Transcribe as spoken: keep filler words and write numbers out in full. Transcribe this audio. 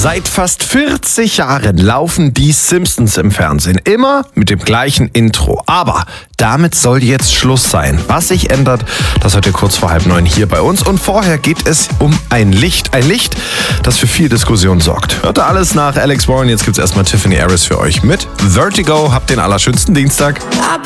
Seit fast vierzig Jahren laufen die Simpsons im Fernsehen. Immer mit dem gleichen Intro. Aber damit soll jetzt Schluss sein. Was sich ändert, das hört ihr kurz vor halb neun hier bei uns. Und vorher geht es um ein Licht. Ein Licht, das für viel Diskussion sorgt. Hört ihr alles nach Alex Warren. Jetzt gibt's erstmal Tiffany Harris für euch mit Vertigo. Habt den allerschönsten Dienstag.